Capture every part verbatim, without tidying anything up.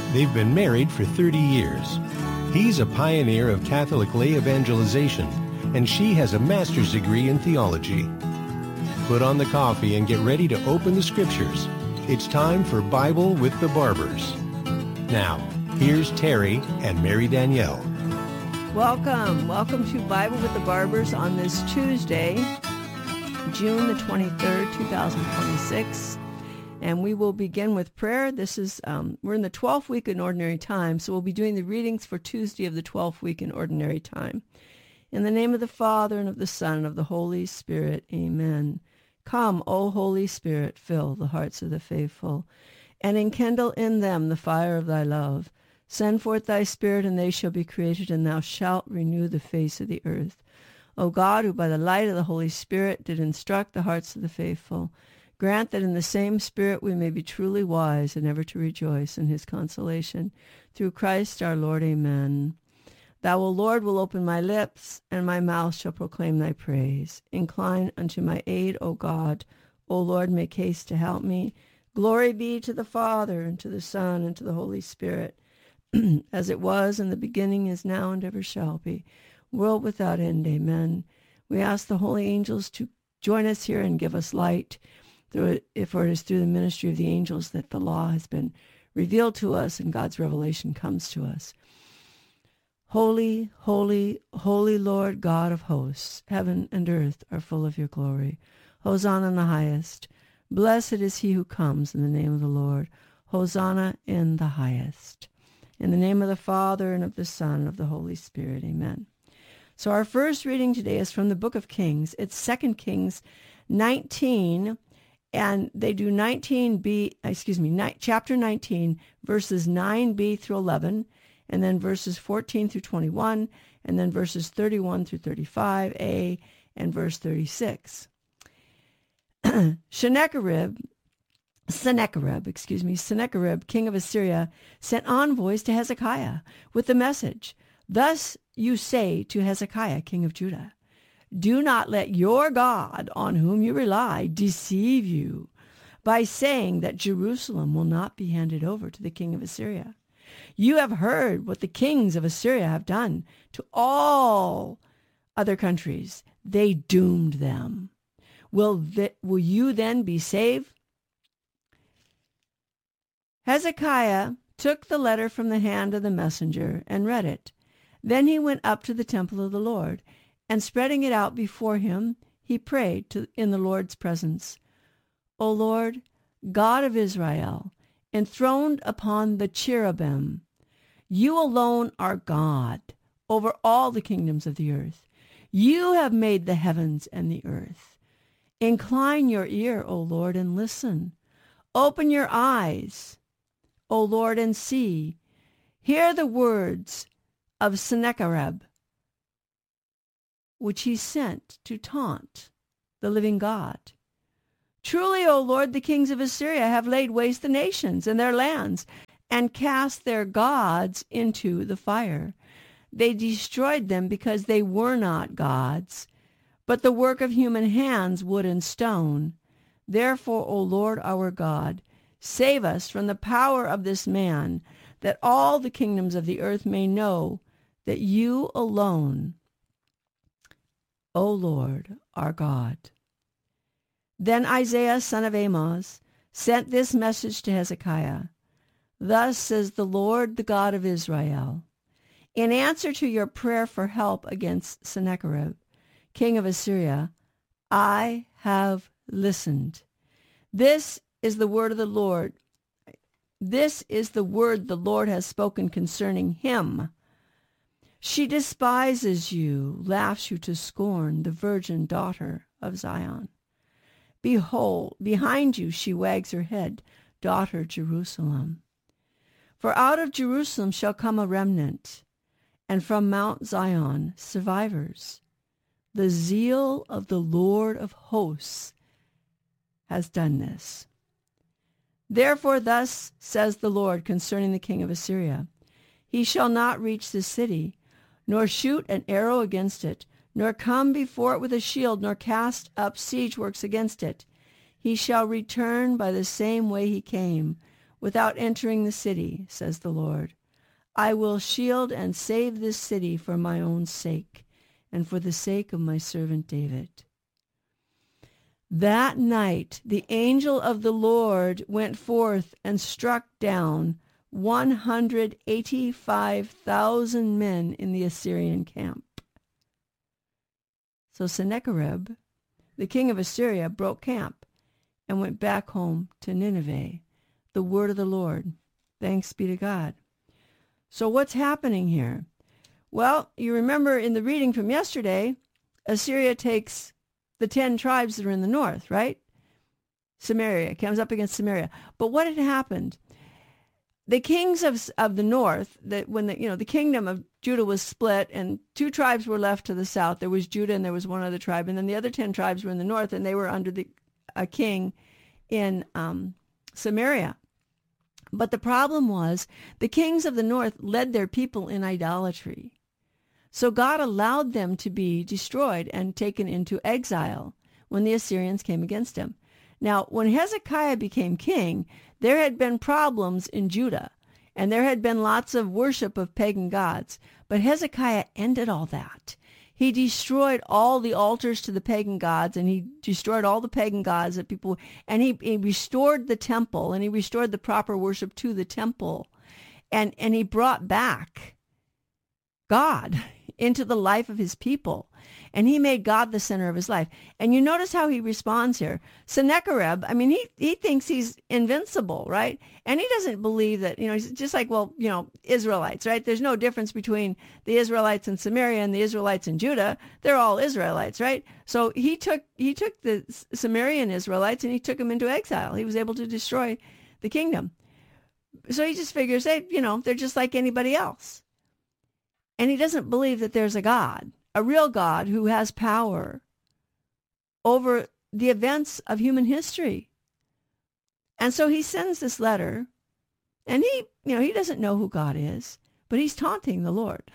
They've been married for thirty years. He's a pioneer of Catholic lay evangelization, and she has a master's degree in theology. Put on the coffee and get ready to open the scriptures. It's time for Bible with the Barbers. Now, here's Terry and Mary Danielle. Welcome. Welcome to Bible with the Barbers on this Tuesday, June the twenty-third, twenty twenty-six. And we will begin with prayer. This is, um, we're in the twelfth week in Ordinary Time, so we'll be doing the readings for Tuesday of the twelfth week in Ordinary Time. In the name of the Father, and of the Son, and of the Holy Spirit, amen. Come, O Holy Spirit, fill the hearts of the faithful, and enkindle in them the fire of thy love. Send forth thy Spirit, and they shall be created, and thou shalt renew the face of the earth. O God, who by the light of the Holy Spirit did instruct the hearts of the faithful, grant that in the same Spirit we may be truly wise and ever to rejoice in his consolation. Through Christ our Lord, amen. Thou, O Lord, will open my lips, and my mouth shall proclaim thy praise. Incline unto my aid, O God. O Lord, make haste to help me. Glory be to the Father, and to the Son, and to the Holy Spirit, as it was in the beginning, is now, and ever shall be, world without end, amen. We ask the holy angels to join us here and give us light, through it, for it is through the ministry of the angels that the law has been revealed to us and God's revelation comes to us. Holy, holy, holy Lord God of hosts, heaven and earth are full of your glory. Hosanna in the highest. Blessed is he who comes in the name of the Lord. Hosanna in the highest. In the name of the Father, and of the Son, and of the Holy Spirit, amen. So our first reading today is from the book of Kings. It's Second Kings nineteen, and they do nineteen b, excuse me, ni- chapter nineteen, verses nine b through eleven, and then verses fourteen through twenty-one, and then verses thirty-one through thirty-five a, and verse thirty-six. Sennacherib, Sennacherib, excuse me, Sennacherib, king of Assyria, sent envoys to Hezekiah with the message, "Thus you say to Hezekiah, king of Judah, do not let your God, on whom you rely, deceive you by saying that Jerusalem will not be handed over to the king of Assyria. You have heard what the kings of Assyria have done to all other countries. They doomed them. Will, th- will you then be saved?" Hezekiah took the letter from the hand of the messenger and read it. Then he went up to the temple of the Lord, and spreading it out before him, he prayed to, in the Lord's presence, "O Lord, God of Israel, enthroned upon the cherubim, you alone are God over all the kingdoms of the earth. You have made the heavens and the earth. Incline your ear, O Lord, and listen. Open your eyes, O Lord, and see. Hear the words of Sennacherib, which he sent to taunt the living God. Truly, O Lord, the kings of Assyria have laid waste the nations and their lands, and cast their gods into the fire. They destroyed them because they were not gods, but the work of human hands, wood and stone. Therefore, O Lord our God, save us from the power of this man, that all the kingdoms of the earth may know that you alone, O Lord, our God." Then Isaiah, son of Amoz, sent this message to Hezekiah. "Thus says the Lord, the God of Israel, in answer to your prayer for help against Sennacherib, king of Assyria, I have listened. This is the word of the Lord. This is the word the Lord has spoken concerning him. She despises you, laughs you to scorn, the virgin daughter of Zion. Behold, behind you she wags her head, daughter Jerusalem. For out of Jerusalem shall come a remnant, and from Mount Zion survivors. The zeal of the Lord of hosts has done this. Therefore thus says the Lord concerning the king of Assyria, he shall not reach the city, nor shoot an arrow against it, nor come before it with a shield, nor cast up siege works against it. He shall return by the same way he came, without entering the city, says the Lord. I will shield and save this city for my own sake and for the sake of my servant David. That night, the angel of the Lord went forth and struck down one hundred eighty-five thousand men in the Assyrian camp. So Sennacherib, the king of Assyria, broke camp and went back home to Nineveh. The word of the Lord. Thanks be to God. So what's happening here? Well, you remember in the reading from yesterday, Assyria takes the ten tribes that are in the north, right? Samaria, comes up against Samaria. But what had happened? The kings of of the north, that when the you know the kingdom of Judah was split and two tribes were left to the south. There was Judah and there was one other tribe, and then the other ten tribes were in the north, and they were under the a king in um, Samaria. But the problem was the kings of the north led their people in idolatry. So God allowed them to be destroyed and taken into exile when the Assyrians came against him. Now, when Hezekiah became king, there had been problems in Judah, and there had been lots of worship of pagan gods. But Hezekiah ended all that. He destroyed all the altars to the pagan gods, and he destroyed all the pagan gods that people, and he, he restored the temple, and he restored the proper worship to the temple. And, and he brought back God into the life of his people. And he made God the center of his life. And you notice how he responds here. Sennacherib, I mean, he, he thinks he's invincible, right? And he doesn't believe that, you know, he's just like, well, you know, Israelites, right? There's no difference between the Israelites in Samaria and the Israelites in Judah. They're all Israelites, right? So he took he took the Sumerian Israelites and he took them into exile. He was able to destroy the kingdom. So he just figures, hey, you know, they're just like anybody else. And he doesn't believe that there's a God, a real God who has power over the events of human history. And so he sends this letter, and he, you know, he doesn't know who God is, but he's taunting the Lord.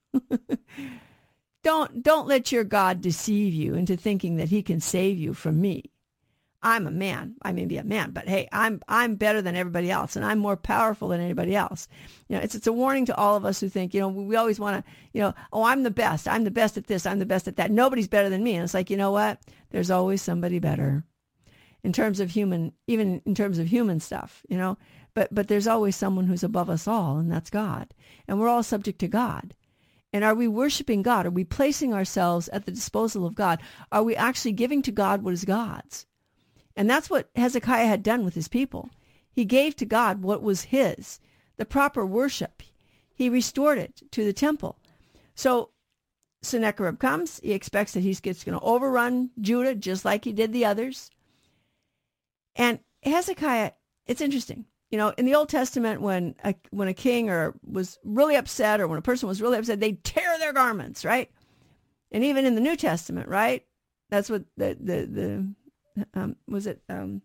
don't, don't let your God deceive you into thinking that he can save you from me. I'm a man. I may be a man, but hey, I'm I'm better than everybody else, and I'm more powerful than anybody else. You know, it's it's a warning to all of us who think, you know, we always want to, you know, oh, I'm the best. I'm the best at this. I'm the best at that. Nobody's better than me. And it's like, you know what? There's always somebody better in terms of human, even in terms of human stuff, you know. But but there's always someone who's above us all, and that's God. And we're all subject to God. And are we worshiping God? Are we placing ourselves at the disposal of God? Are we actually giving to God what is God's? And that's what Hezekiah had done with his people. He gave to God what was his, the proper worship. He restored it to the temple. So Sennacherib comes. He expects that he's going to overrun Judah just like he did the others. And Hezekiah, it's interesting. You know, in the Old Testament, when a, when a king or was really upset, or when a person was really upset, they'd tear their garments, right? And even in the New Testament, right? That's what the the the Um, was it um,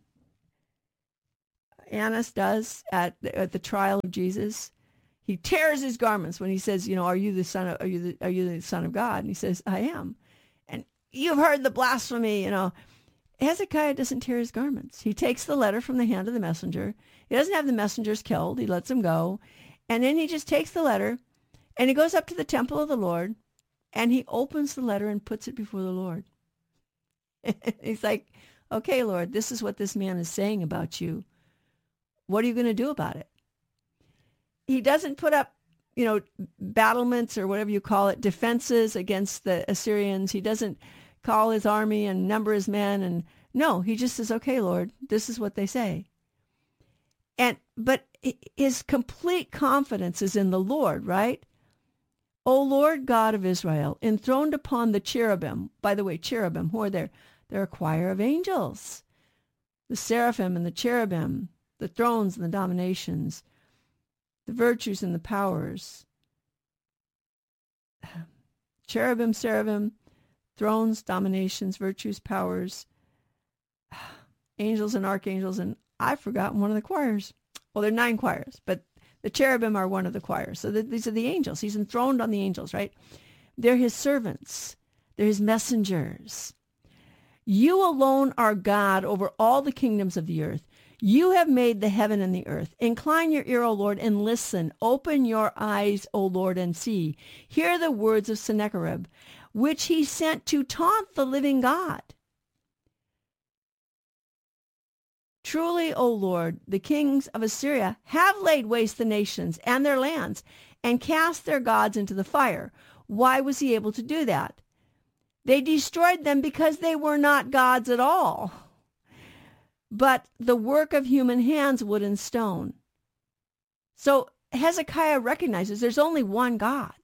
Annas does at the, at the trial of Jesus? He tears his garments when he says, "You know, are you the son of are you the, are you the son of God?" And he says, "I am." And you've heard the blasphemy, you know. Hezekiah doesn't tear his garments. He takes the letter from the hand of the messenger. He doesn't have the messengers killed. He lets them go, and then he just takes the letter, and he goes up to the temple of the Lord, and he opens the letter and puts it before the Lord. He's like, okay, Lord, this is what this man is saying about you. What are you going to do about it? He doesn't put up, you know, battlements or whatever you call it, defenses against the Assyrians. He doesn't call his army and number his men. And no, he just says, okay, Lord, this is what they say. And, but his complete confidence is in the Lord, right? O Lord God of Israel, enthroned upon the cherubim. By the way, cherubim, who are there? They're a choir of angels. The seraphim and the cherubim, the thrones and the dominations, the virtues and the powers. Cherubim, seraphim, thrones, dominations, virtues, powers, angels and archangels, and I've forgotten one of the choirs. Well, there are nine choirs, but the cherubim are one of the choirs. So the, these are the angels. He's enthroned on the angels, right? They're his servants. They're his messengers. You alone are God over all the kingdoms of the earth. You have made the heaven and the earth. Incline your ear, O Lord, and listen. Open your eyes, O Lord, and see. Hear the words of Sennacherib, which he sent to taunt the living God. Truly, O Lord, the kings of Assyria have laid waste the nations and their lands and cast their gods into the fire. Why was he able to do that? They destroyed them because they were not gods at all, but the work of human hands, wood and stone. So Hezekiah recognizes there's only one God.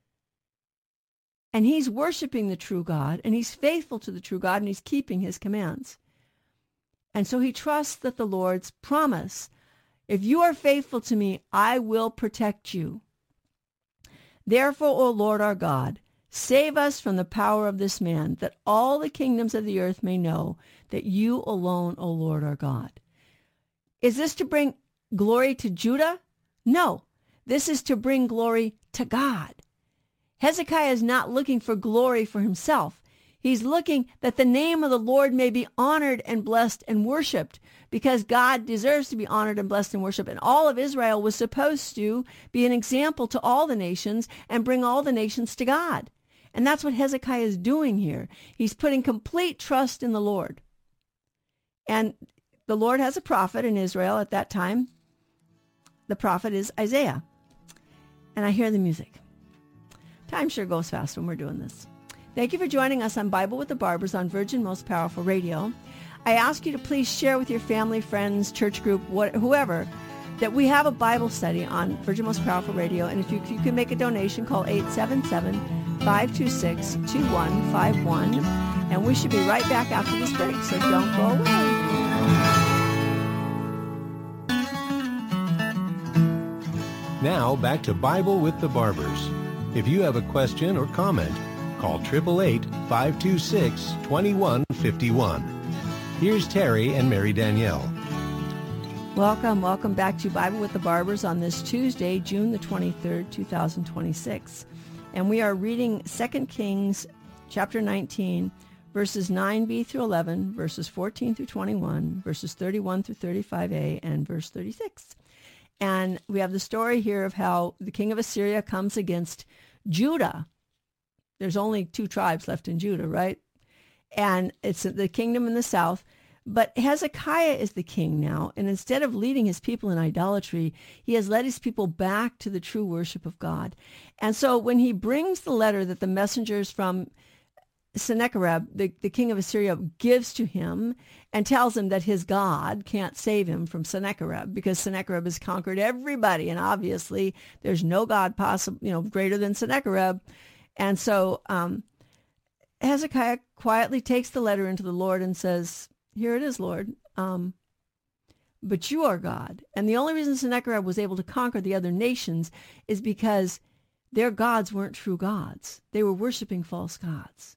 And he's worshiping the true God, and he's faithful to the true God, and he's keeping his commands. And so he trusts that the Lord's promise, if you are faithful to me, I will protect you. Therefore, O Lord our God, save us from the power of this man, that all the kingdoms of the earth may know that you alone, O Lord our God. Is this to bring glory to Judah? No, this is to bring glory to God. Hezekiah is not looking for glory for himself. He's looking that the name of the Lord may be honored and blessed and worshipped, because God deserves to be honored and blessed and worshipped. And all of Israel was supposed to be an example to all the nations and bring all the nations to God. And that's what Hezekiah is doing here. He's putting complete trust in the Lord. And the Lord has a prophet in Israel at that time. The prophet is Isaiah. And I hear the music. Time sure goes fast when we're doing this. Thank you for joining us on Bible with the Barbers on Virgin Most Powerful Radio. I ask you to please share with your family, friends, church group, what, whoever, that we have a Bible study on Virgin Most Powerful Radio. And if you, you can make a donation, call eight seven seven, five two six, two one five one. And we should be right back after this break, so don't go away. Now back to Bible with the Barbers. If you have a question or comment, call eight eight eight, five two six, two one five one. Here's Terry and Mary Danielle. Welcome, welcome back to Bible with the Barbers on this Tuesday, June the twenty-third, two thousand twenty-six. And we are reading Second Kings chapter nineteen, verses nine b through eleven, verses fourteen through twenty-one, verses thirty-one through thirty-five a, and verse thirty-six. And we have the story here of how the king of Assyria comes against Judah. There's only two tribes left in Judah, right? And it's the kingdom in the south. But Hezekiah is the king now. And instead of leading his people in idolatry, he has led his people back to the true worship of God. And so when he brings the letter that the messengers from Sennacherib, the, the king of Assyria, gives to him and tells him that his God can't save him from Sennacherib because Sennacherib has conquered everybody. And obviously there's no God possible, you know, greater than Sennacherib. And so um, Hezekiah quietly takes the letter into the Lord and says, here it is, Lord, um, but you are God. And the only reason Sennacherib was able to conquer the other nations is because their gods weren't true gods. They were worshiping false gods.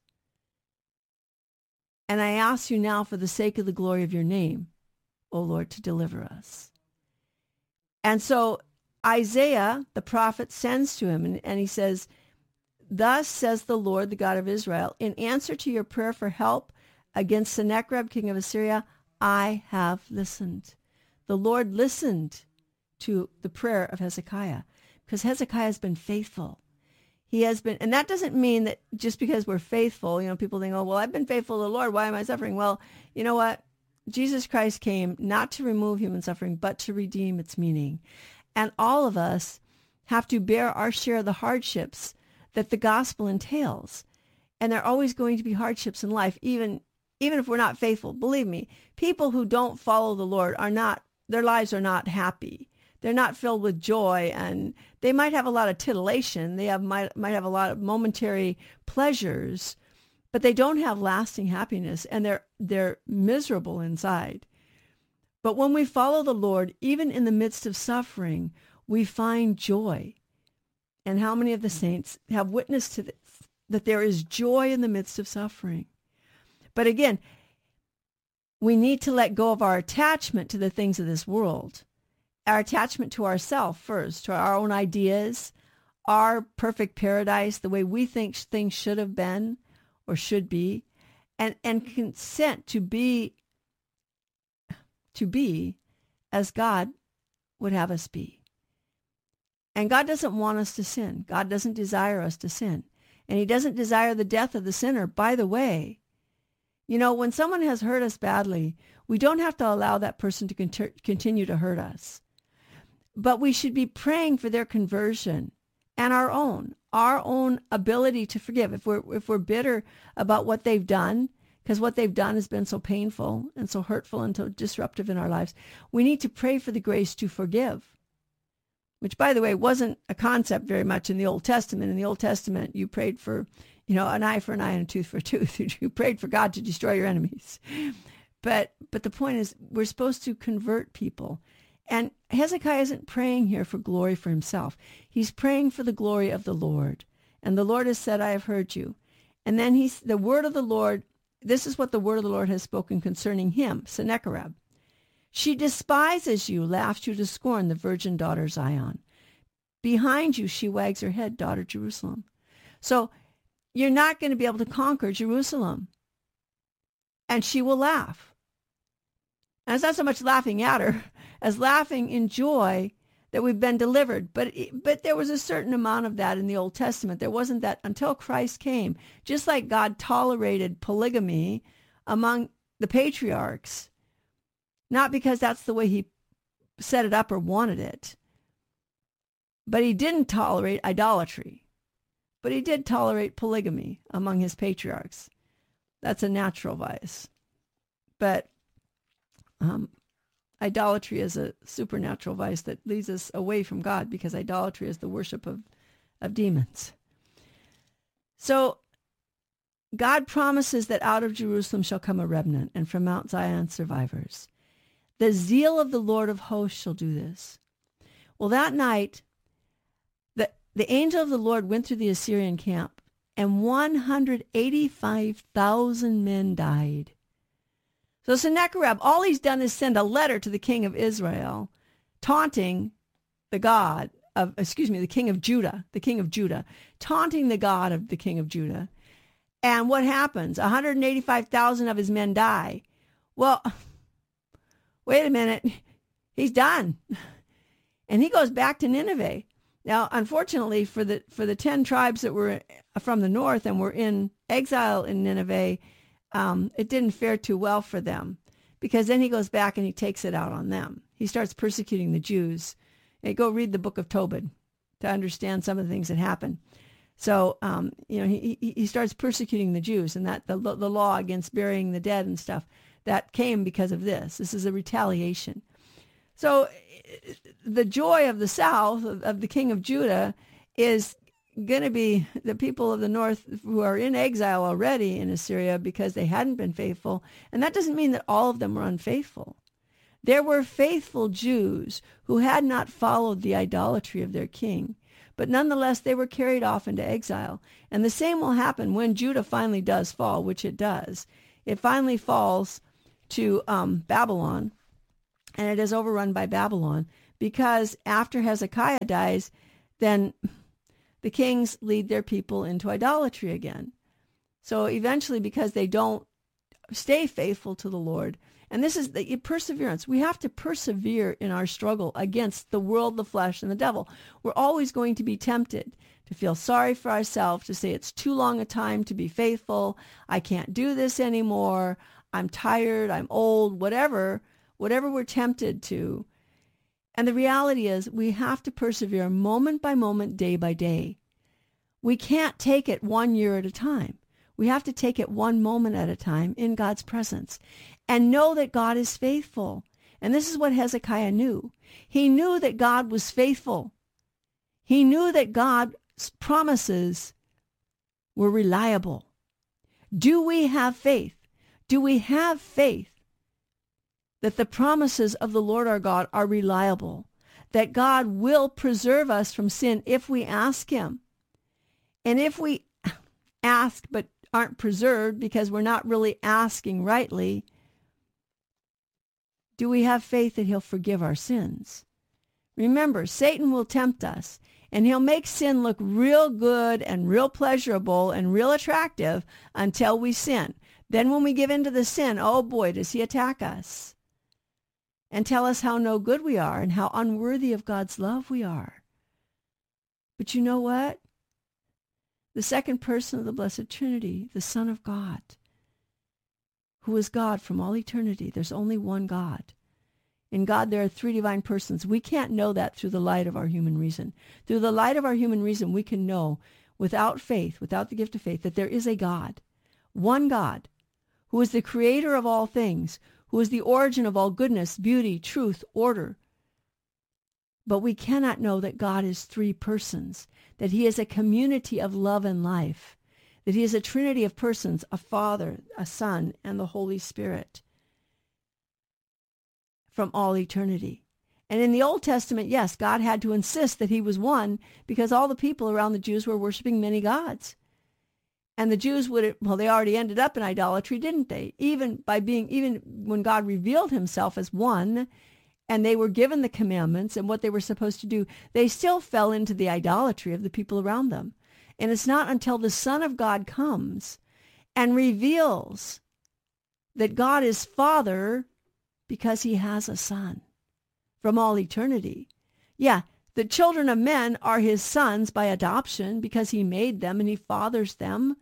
And I ask you now for the sake of the glory of your name, O Lord, to deliver us. And so Isaiah, the prophet, sends to him, and, and he says, thus says the Lord, the God of Israel, in answer to your prayer for help against Sennacherib, king of Assyria, I have listened. The Lord listened to the prayer of Hezekiah because Hezekiah has been faithful. He has been, and that doesn't mean that just because we're faithful, you know, people think, oh, well, I've been faithful to the Lord. Why am I suffering? Well, you know what? Jesus Christ came not to remove human suffering, but to redeem its meaning. And all of us have to bear our share of the hardships that the gospel entails. And there are always going to be hardships in life, even, even if we're not faithful. Believe me, people who don't follow the Lord are not, their lives are not happy. They're not filled with joy, and they might have a lot of titillation. They have might, might have a lot of momentary pleasures, but they don't have lasting happiness, and they're they're miserable inside. But when we follow the Lord, even in the midst of suffering, we find joy. And how many of the saints have witnessed to this, that there is joy in the midst of suffering? But again, we need to let go of our attachment to the things of this world. Our attachment to ourselves first, to our own ideas, our perfect paradise, the way we think things should have been or should be, and, and consent to be, to be as God would have us be. And God doesn't want us to sin. God doesn't desire us to sin. And he doesn't desire the death of the sinner. By the way, you know, when someone has hurt us badly, we don't have to allow that person to con- continue to hurt us. But we should be praying for their conversion and our own, our own ability to forgive. If we're, if we're bitter about what they've done, because what they've done has been so painful and so hurtful and so disruptive in our lives, we need to pray for the grace to forgive. Which, by the way, wasn't a concept very much in the Old Testament. In the Old Testament, you prayed for, you know, an eye for an eye and a tooth for a tooth. You prayed for God to destroy your enemies. But but the point is, we're supposed to convert people. And Hezekiah isn't praying here for glory for himself. He's praying for the glory of the Lord. And the Lord has said, I have heard you. And then he's the word of the Lord, this is what the word of the Lord has spoken concerning him, Sennacherib. She despises you, laughs you to scorn, the virgin daughter Zion. Behind you, she wags her head, daughter Jerusalem. So you're not going to be able to conquer Jerusalem. And she will laugh. And it's not so much laughing at her as laughing in joy that we've been delivered. But but there was a certain amount of that in the Old Testament. There wasn't that until Christ came. Just like God tolerated polygamy among the patriarchs, not because that's the way he set it up or wanted it, but he didn't tolerate idolatry. But he did tolerate polygamy among his patriarchs. That's a natural vice. But um, idolatry is a supernatural vice that leads us away from God, because idolatry is the worship of, of demons. So God promises that out of Jerusalem shall come a remnant, and from Mount Zion survivors. The zeal of the Lord of hosts shall do this. Well, that night, the, the angel of the Lord went through the Assyrian camp, and one hundred eighty-five thousand men died. So Sennacherib, all he's done is send a letter to the king of Israel, taunting the God of, excuse me, the king of Judah, the king of Judah, taunting the God of the king of Judah. And what happens? one hundred eighty-five thousand of his men die. Well, wait a minute, he's done. And he goes back to Nineveh. Now, unfortunately, for the for the ten tribes that were from the north and were in exile in Nineveh, um, it didn't fare too well for them, because then he goes back and he takes it out on them. He starts persecuting the Jews. And go read the book of Tobit to understand some of the things that happen. So, um, you know, he, he he starts persecuting the Jews, and that the the law against burying the dead and stuff, that came because of this. This is a retaliation. So the joy of the south, of, of the king of Judah, is going to be the people of the north who are in exile already in Assyria because they hadn't been faithful. And that doesn't mean that all of them were unfaithful. There were faithful Jews who had not followed the idolatry of their king, but nonetheless they were carried off into exile. And the same will happen when Judah finally does fall, which it does. It finally falls to um, Babylon, and it is overrun by Babylon, because after Hezekiah dies, then the kings lead their people into idolatry again. So eventually, because they don't stay faithful to the Lord, and this is the perseverance. We have to persevere in our struggle against the world, the flesh, and the devil. We're always going to be tempted to feel sorry for ourselves, to say it's too long a time to be faithful. I can't do this anymore. I'm tired. I'm old, whatever, whatever we're tempted to. And the reality is we have to persevere moment by moment, day by day. We can't take it one year at a time. We have to take it one moment at a time in God's presence and know that God is faithful. And this is what Hezekiah knew. He knew that God was faithful. He knew that God's promises were reliable. Do we have faith? Do we have faith that the promises of the Lord our God are reliable, that God will preserve us from sin if we ask him? And if we ask but aren't preserved because we're not really asking rightly, do we have faith that he'll forgive our sins? Remember, Satan will tempt us, and he'll make sin look real good and real pleasurable and real attractive until we sin. Then when we give in to the sin, oh boy, does he attack us. and tell us how no good we are and how unworthy of God's love we are. But you know what? The second person of the Blessed Trinity, the Son of God, who is God from all eternity. There's only one God. In God, there are three divine persons. We can't know that through the light of our human reason. Through the light of our human reason, we can know without faith, without the gift of faith, that there is a God, one God, who is the creator of all things, who is the origin of all goodness, beauty, truth, order. But we cannot know that God is three persons, that he is a community of love and life, that he is a trinity of persons, a Father, a Son, and the Holy Spirit from all eternity. And in the Old Testament, yes, God had to insist that he was one because all the people around the Jews were worshiping many gods. And the Jews would, well, they already ended up in idolatry, didn't they? Even by being, even when God revealed himself as one, and they were given the commandments and what they were supposed to do, they still fell into the idolatry of the people around them. And it's not until the Son of God comes and reveals that God is Father because he has a Son from all eternity. Yeah, the children of men are his sons by adoption because he made them and he fathers them.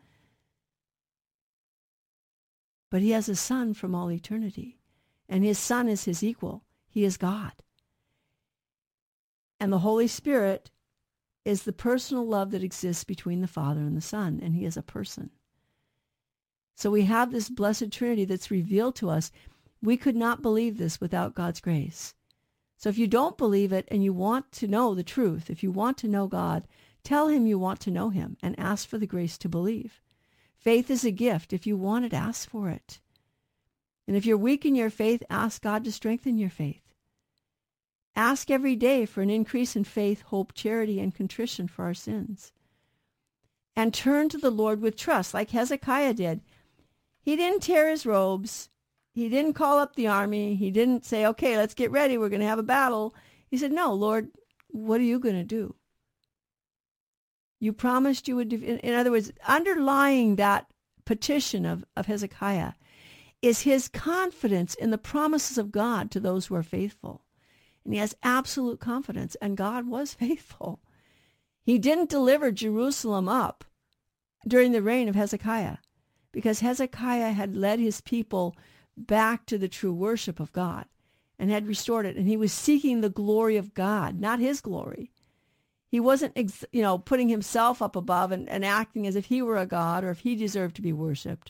But he has a Son from all eternity, and his Son is his equal. He is God. And the Holy Spirit is the personal love that exists between the Father and the Son, and he is a person. So we have this blessed Trinity that's revealed to us. We could not believe this without God's grace. So if you don't believe it and you want to know the truth, if you want to know God, tell him you want to know him and ask for the grace to believe. Faith is a gift. If you want it, ask for it. And if you're weak in your faith, ask God to strengthen your faith. Ask every day for an increase in faith, hope, charity, and contrition for our sins. And turn to the Lord with trust, like Hezekiah did. He didn't tear his robes. He didn't call up the army. He didn't say, okay, let's get ready. We're going to have a battle. He said, no, Lord, what are you going to do? You promised you would. Def-. In other words, underlying that petition of, of Hezekiah is his confidence in the promises of God to those who are faithful. And he has absolute confidence, and God was faithful. He didn't deliver Jerusalem up during the reign of Hezekiah because Hezekiah had led his people back to the true worship of God and had restored it. And he was seeking the glory of God, not his glory. He wasn't, you know, putting himself up above and, and acting as if he were a god or if he deserved to be worshipped.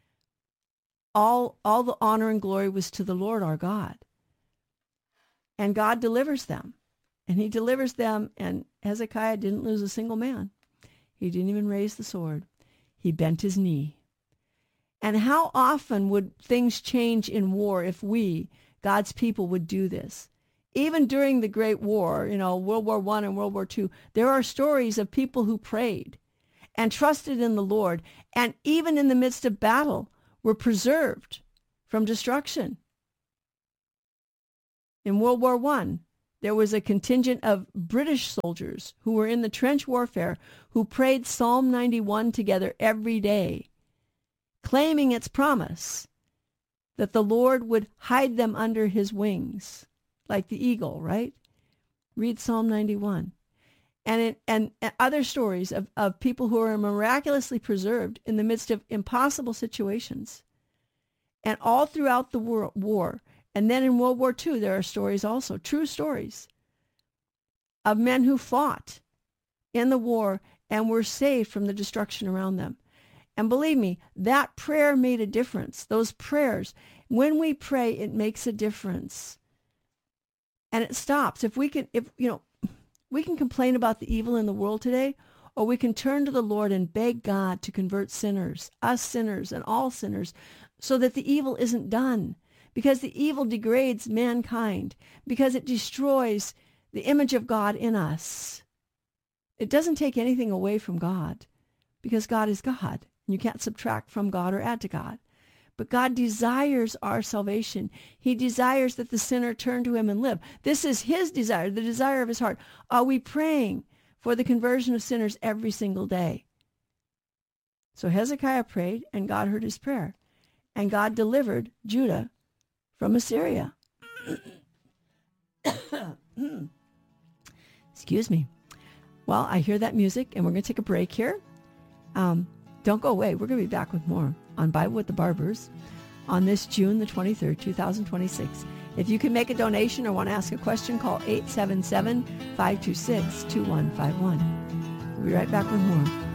All, all the honor and glory was to the Lord our God. And God delivers them. And he delivers them, and Hezekiah didn't lose a single man. He didn't even raise the sword. He bent his knee. And how often would things change in war if we, God's people, would do this? Even during the Great War, you know, World War One and World War Two, there are stories of people who prayed and trusted in the Lord, and even in the midst of battle, were preserved from destruction. In World War One, there was a contingent of British soldiers who were in the trench warfare who prayed Psalm ninety-one together every day, claiming its promise that the Lord would hide them under his wings, like the eagle, right? Read Psalm ninety-one. And, it, and other stories of, of people who are miraculously preserved in the midst of impossible situations. And all throughout the war, war. And then in World War Two, there are stories also, true stories, of men who fought in the war and were saved from the destruction around them. And believe me, that prayer made a difference. Those prayers, when we pray, it makes a difference. And it stops. If we can, if, you know, we can complain about the evil in the world today, or we can turn to the Lord and beg God to convert sinners, us sinners and all sinners, so that the evil isn't done. Because the evil degrades mankind, because it destroys the image of God in us. It doesn't take anything away from God, because God is God. You can't subtract from God or add to God. But God desires our salvation. He desires that the sinner turn to him and live. This is his desire, the desire of his heart. Are we praying for the conversion of sinners every single day? So Hezekiah prayed, and God heard his prayer. And God delivered Judah from Assyria. Excuse me. Well, I hear that music, and we're going to take a break here. Um, don't go away. We're going to be back with more on Bible with the Barbers on this June the twenty-third, two thousand twenty-six. If you can make a donation or want to ask a question, call eight seven seven, five two six, two one five one. We'll be right back with more.